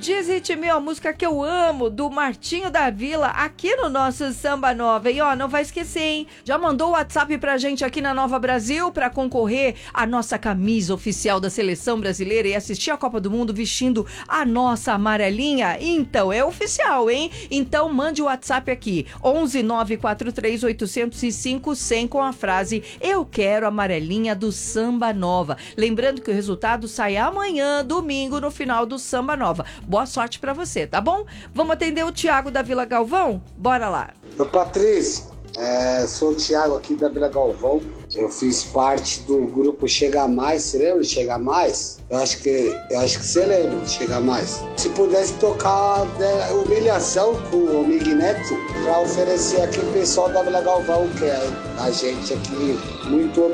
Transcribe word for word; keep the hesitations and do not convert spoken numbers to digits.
Diz Ritmi, a música que eu amo, do Martinho da Vila, aqui no nosso Samba Nova. E ó, não vai esquecer, hein? Já mandou o WhatsApp pra gente aqui na Nova Brasil pra concorrer à nossa camisa oficial da Seleção Brasileira e assistir a Copa do Mundo vestindo a nossa amarelinha? Então, é oficial, hein? Então, mande o WhatsApp aqui, onze nove quatro três oito zero cinco cem com a frase "Eu quero a amarelinha do Samba Nova". Lembrando que o resultado sai amanhã, domingo, no final do Samba Nova. Boa sorte pra você, tá bom? Vamos atender o Tiago da Vila Galvão? Bora lá. Ô Patrícia, é, sou o Tiago aqui da Vila Galvão. Eu fiz parte do grupo Chega Mais. Você lembra de Chega Mais? Eu acho que, eu acho que você lembra de Chega Mais. Se pudesse tocar, né, Humilhação com o Mig Neto, pra oferecer aqui o pessoal da Vila Galvão, que é a gente aqui. Muito obrigado.